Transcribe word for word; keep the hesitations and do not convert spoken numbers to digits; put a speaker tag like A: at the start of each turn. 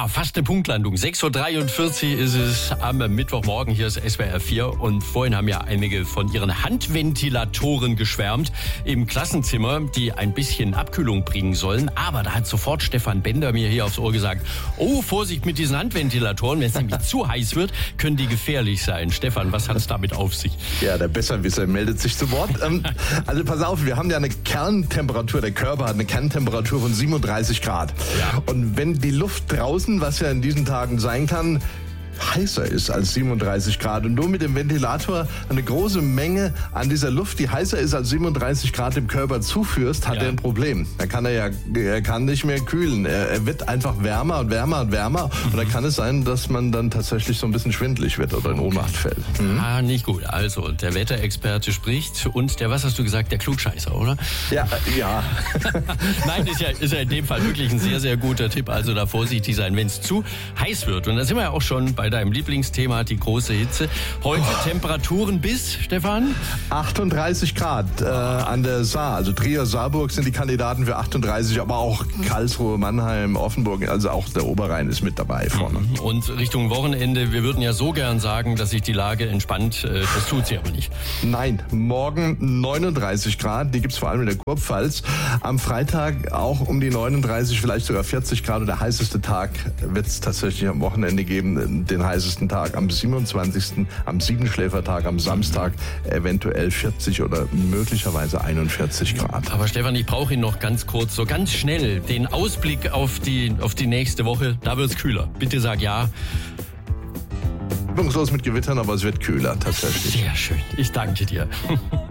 A: Ja, fast eine Punktlandung. sechs Uhr dreiundvierzig ist es am Mittwochmorgen. Hier ist S W R vier. Und vorhin haben ja einige von ihren Handventilatoren geschwärmt im Klassenzimmer, die ein bisschen Abkühlung bringen sollen. Aber da hat sofort Stefan Bender mir hier aufs Ohr gesagt, oh, Vorsicht mit diesen Handventilatoren. Wenn es nämlich zu heiß wird, können die gefährlich sein. Stefan, was hat es damit auf sich?
B: Ja, der Besserwisser meldet sich zu Wort. ähm, also pass auf, wir haben ja eine Kerntemperatur, der Körper hat eine Kerntemperatur von siebenunddreißig Grad.
A: Ja.
B: Und wenn die Luft draußen, was ja in diesen Tagen sein kann, heißer ist als siebenunddreißig Grad und du mit dem Ventilator eine große Menge an dieser Luft, die heißer ist als siebenunddreißig Grad dem Körper zuführst, hat
A: ja.
B: er ein Problem. Er kann er ja, er kann nicht mehr kühlen. Er, er wird einfach wärmer und wärmer und wärmer mhm. und da kann es sein, dass man dann tatsächlich so ein bisschen schwindelig wird oder in Ohnmacht fällt.
A: Mhm. Ah, nicht gut. Also, der Wetterexperte spricht und der, was hast du gesagt, der Klugscheißer, oder?
B: Ja, ja.
A: Nein, ist ja, ist ja in dem Fall wirklich ein sehr, sehr guter Tipp. Also da vorsichtig sein, wenn es zu heiß wird. Und da sind wir ja auch schon bei Bei deinem Lieblingsthema, die große Hitze. Heute oh. Temperaturen bis, Stefan?
B: achtunddreißig Grad äh, an der Saar. Also Trier, Saarburg sind die Kandidaten für achtunddreißig, aber auch Karlsruhe, Mannheim, Offenburg, also auch der Oberrhein ist mit dabei vorne.
A: Und Richtung Wochenende, wir würden ja so gern sagen, dass sich die Lage entspannt. Das tut sie aber nicht.
B: Nein, morgen neununddreißig Grad, die gibt's vor allem in der Kurpfalz. Am Freitag auch um die neununddreißig, vielleicht sogar vierzig Grad. Und der heißeste Tag wird's tatsächlich am Wochenende geben. Den heißesten Tag am siebenundzwanzigsten am Siebenschläfertag, am Samstag eventuell vierzig oder möglicherweise einundvierzig Grad.
A: Aber Stefan, ich brauche ihn noch ganz kurz, so ganz schnell, den Ausblick auf die, auf die nächste Woche. Da wird's kühler. Bitte sag ja.
B: Übungslos mit Gewittern, aber es wird kühler tatsächlich.
A: Sehr schön. Ich danke dir.